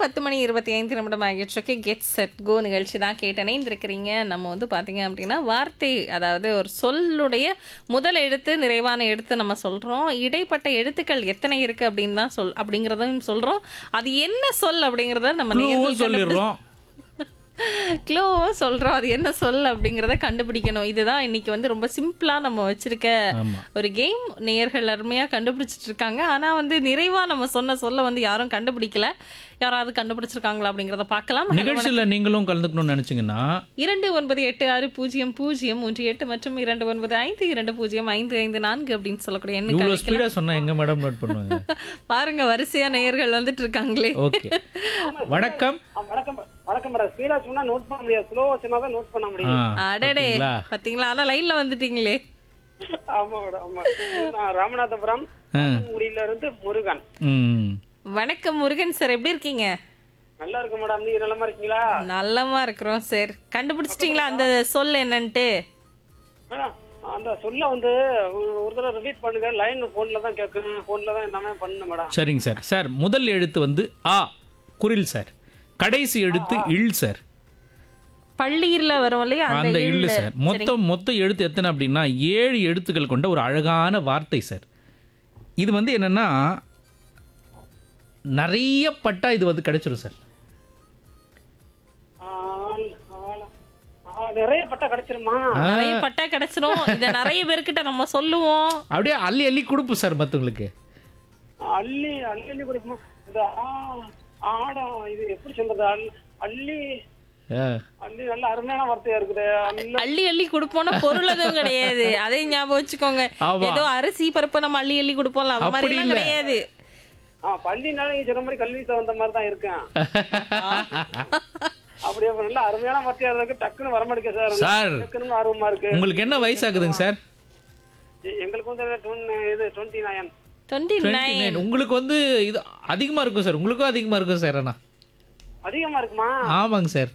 10:25 ஆகிட்டு get set go நிகழ்ச்சி தான் கேட்டனே இருக்கிறீங்க. நம்ம வந்து பார்த்தீங்க அப்படின்னா வார்த்தை, அதாவது ஒரு சொல்லுடைய முதல் எழுத்து நிறைவான எழுத்து நம்ம சொல்றோம். இடைப்பட்ட எழுத்துக்கள் எத்தனை இருக்கு அப்படின்னு தான் அப்படிங்கிறதும் சொல்றோம். அது என்ன சொல் அப்படிங்கிறத நம்ம நேயர்கள் சொல்லிடுறோம். க்ளூவும் சொல்றோம். அது என்ன சொல் அப்படிங்கிறத கண்டுபிடிக்கணும். இதுதான் இன்னைக்கு வந்து ரொம்ப சிம்பிளா நம்ம வச்சிருக்க ஒரு கேம். நேயர்கள் அருமையா கண்டுபிடிச்சிட்டு இருக்காங்க. ஆனா வந்து நிறைவா நம்ம சொன்ன சொல்ல வந்து யாரும் கண்டுபிடிக்கல. யாராவது கண்டுபிடிச்சிருக்காங்களா அப்படிங்கறத பார்க்கலாம். நிகழ்ச்சியில நீங்களும் கலந்துக்கணும்னு நினைச்சீங்கன்னா 29860338 மற்றும் 2952055554 அப்படின்னு சொல்லக்கூடிய இவ்வளவு எண்ணுக்கு ஸ்பீடா சொன்னா எங்க மேடம் நோட் பண்ணுவாங்க? பாருங்க, வரிசையா நேயர்கள் வந்துட்டு இருக்காங்களே. ஓகே, வணக்கம். வணக்கம் வணக்கம் மேடம். ஸ்பீடா சொன்னா நோட் பண்ண முடியாது, ஸ்லோவா சொன்னா தான் நோட் பண்ண முடியும். அடடே, பாத்தீங்களா? ஆனா லைன்ல வந்துட்டீங்களே. ஆமா மேடம், ஆமா. நான் ராமநாதபுரம் முடியில இருந்து முருகன். வணக்கம் முருகன் சார், எப்படி இருக்கீங்க? நல்லா இருக்கு மேடம், நீங்க நல்லமா இருக்கீங்களா? நல்லமா இருக்கிறோம் சார். கண்டுபிடிச்சிட்டீங்களா அந்த சொல் என்னன்ட்டு? மேடம், அந்த சொல்ல வந்து ஒரு தடவை ரிப்பீட் பண்ணுங்க. லைன் போன்ல தான் கேட்கணும், போன்ல தான் எல்லாமே பண்ணணும் மேடம். சரிங்க சார். சார் முதல் எழுத்து வந்து ஆ, குரில் சார். கடைசி எழுத்து இல் சார். பள்ளியில வரும் இல்லையா அந்த இல்லு சார். மொத்த எழுத்து எத்தனை அப்படின்னா 7 எழுத்துக்கள் கொண்ட ஒரு அழகான வார்த்தை சார். இது வந்து என்னன்னா நிறைய பட்டா இது வந்து கிடைச்சிரும் சார். நிறைய பட்டா கிடைச்சிருமா? நிறைய பட்டா கிடைச்சிரும். இத நிறைய பேர்கிட்ட நம்ம சொல்லுவோம். அப்படியே அள்ளி அள்ளி கொடுப்போம் சார் மத்தவங்களுக்கு. அள்ளி அள்ளி கொடுக்குமா? இந்த ஆடா, இது எப்படி சொல்றது? அள்ளி அள்ளி நல்ல அருமையான வார்த்தையா இருக்குது. அள்ளி அள்ளி கொடுப்போம்னா பொருள் எதுவும் கிடையாது. அதே ஞாபகம் வச்சுக்கோங்க. ஏதோ அரிசி பருப்பு நம்ம அள்ளி அள்ளி கொடுப்போம்ல, அந்த மாதிரி எல்லாம் கிடையாது. பள்ளினால நீங்க சொன்ன மாதிரி கல்வி தகுந்த மாதிரி தான் இருக்கேன். அப்படியே நல்ல அருமையான வார்த்தையா இருக்கு. டக்குன்னு வரமாட்டேங்க சார். சார் டக்குன்னு ஆர்வமா இருக்கு. உங்களுக்கு என்ன வயசாகுதுங்க சார்? எங்களுக்கு வந்து 29. 29. உங்களுக்கு வந்து இது அதிகமா இருக்கும் சார். உங்களுக்கும் அதிகமா இருக்கும் சார். ஆனா அதிகமா இருக்குமா? ஆமாங்க சார்.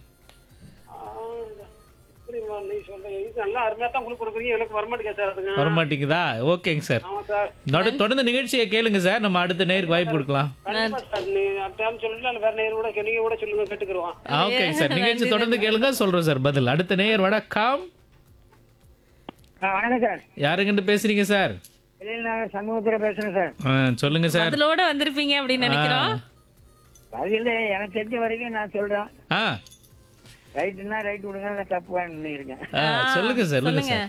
நீ சொல்ற இது நல்லா அருமையா தான் உங்களுக்கு கொடுக்குறீங்க, எனக்கு வரமாட்டேங்க சார். அதுங்க வரமாட்டீங்களா? ஓகேங்க சார். ஆமா சார். தொடர்ந்து நிகழ்ச்சியை கேளுங்க சார். நம்ம அடுத்த நேருக்கு வாய்ப்பு கொடுக்கலாம். கண்டிப்பா சார். நீ டைம் சொல்லல, வேற நேர் கூட நீங்க கூட சொல்லுங்க, கேட்டுக்குறோம். ஓகேங்க சார். நிகழ்ச்சி தொடர்ந்து கேளுங்க, சொல்றோம் சார் பதில். அடுத்த நேயர் வணக்கம். வணக்கம் சார். யாருங்கிட்ட பேசுறீங்க சார்? சமூகத்துல பேசுறேன் சார். சொல்லுங்க சார். அதோட வந்திருப்பீங்க அப்படின்னு நினைக்கிறோம். பதில் எனக்கு தெரிஞ்ச வரைக்கும் நான் சொல்றேன். ஆ, ரைட்னா ரைட் விடுங்க, நான் தப்பு பண்ணிருக்கேன். சொல்லுங்க சார். சொல்லுங்க சார்.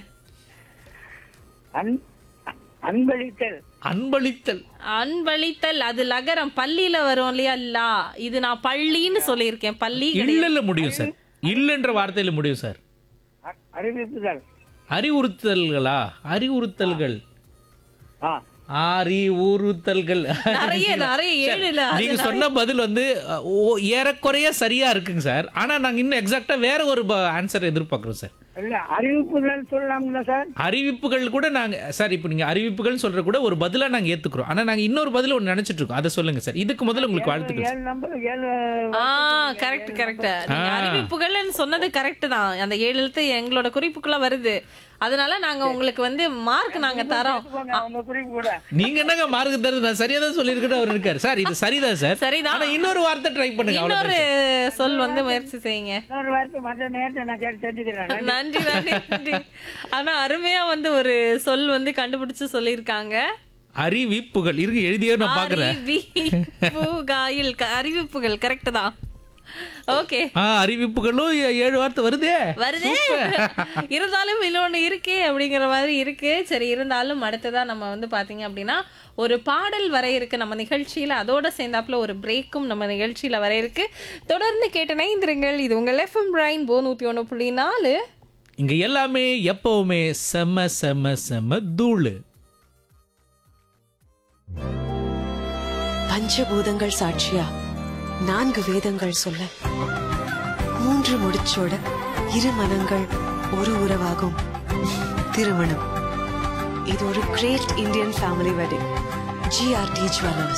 அன்பளித்தல். அன்பளித்தல். அன்பளித்தல், அது லகரம். பள்ளியில வரும் இல்லையா? இல்ல, இது நான் பள்ளின்னு சொல்லியிருக்கேன். பள்ளி இல்ல முடியும் சார். இல்லன்ற வார்த்தையில முடியும் சார். அறிவிப்புகள். அறிவுறுத்தல்களா? அறிவுறுத்தல்கள். அறிவுறுத்தல்கள். நீங்க சொன்ன பதில் வந்து ஏறக்குறைய சரியா இருக்குங்க சார். ஆனா நாங்க இன்னும் எக்ஸாக்டா வேற ஒரு ஆன்சர் எதிர்பார்க்கிறோம் சார். அறிவிப்புகள் சொல்லலாம்ல சார்? அறிவிப்புகள் கூட நாங்க சார், இப்போ நீங்க அறிவிப்புகள் சொல்ற கூட ஒரு பதிலா நாங்க ஏத்துக்கிறோம். ஆனா நாங்க இன்னொரு பதில ஒன்னு நினைச்சிட்டு இருக்கோம். அதை சொல்லுங்க சார். இதுக்கு முதல்ல உங்களுக்கு வாழ்த்துக்கள். Correct correct. அறிவிப்புகள்னு சொன்னது கரெக்ட் தான். அந்த 7 எழுத்து எங்களோட குறிப்புக்குள்ள வருது. அதனால நாங்க உங்களுக்கு வந்து மார்க் நாங்க தரோம். நீங்க என்னங்க மார்க் தருது? நான் சரியா தான் சொல்லிருக்கேன். அவர் இருக்காரு சார். இது சரிதான் சார். சரிதான். ஆனா இன்னொரு வார்த்தை ட்ரை பண்ணுங்க. இன்னொரு சொல் வந்து முயற்சி செய்யுங்க. நன்றி நன்றி. ஆனா அருமையா வந்து ஒரு சொல் வந்து கண்டுபிடிச்சு சொல்லியிருக்காங்க. அறிவிப்புகள் இருக்கு, எழுதியே நான் பாக்குறேன். அறிவிப்புகள் கரெக்ட் தான். ஓகே, அறிவிப்புகளும் 7 வார்த்தை வருதே. இருந்தாலும் இன்னொன்னு இருக்கே அப்படிங்கிற மாதிரி இருக்கு. சரி, இருந்தாலும் அடுத்ததா நம்ம வந்து பாத்தீங்க அப்படின்னா ஒரு பாடல் வர இருக்கு நம்ம நிகழ்ச்சியில. அதோட சேர்ந்தாப்புல ஒரு பிரேக்கும் நம்ம நிகழ்ச்சியில வர இருக்கு. தொடர்ந்து கேட்டனே இருங்கள். இது உங்கள் எஃப்எம் ரெயின்போ 101.4. இங்க எல்லாமே எப்பவுமே செம செம செம தூளு. பஞ்சபூதங்கள் சாட்சியா 4 வேதங்கள் சொல்ல 3 முடிச்சோட 2 மனங்கள் ஒரு உறவாகும். திருமணம். இது ஒரு great Indian family wedding. GRT jewellers.